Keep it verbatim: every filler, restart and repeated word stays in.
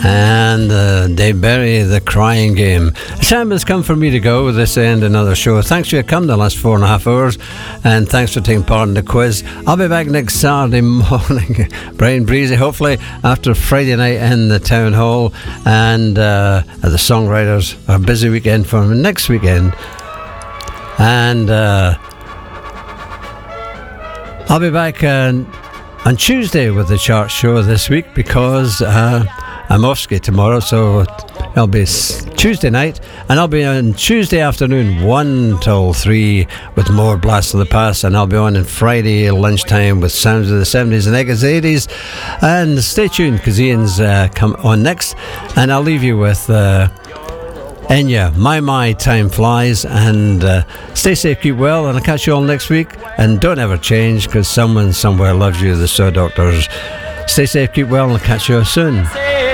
and uh, they bury the crying game. The time has come for me to go. This end another show. Thanks for your come the last four and a half hours, and thanks for taking part in the quiz. I'll be back next Saturday morning, bright and breezy, hopefully after Friday night in the town hall, and uh, the songwriters are a busy weekend for me next weekend, and uh, I'll be back uh, on Tuesday with the chart show this week because uh, I'm off skate tomorrow, so it'll be Tuesday night, and I'll be on Tuesday afternoon one till three with more Blast of the Past, and I'll be on on Friday lunchtime with Sounds of the seventies and Echoes of the eighties. And stay tuned because Ian's uh, come on next, and I'll leave you with uh, Enya, My My Time Flies, and uh, stay safe, keep well, and I'll catch you all next week. And don't ever change because someone somewhere loves you, the Soul Doctors. Stay safe, keep well, and I'll catch you soon.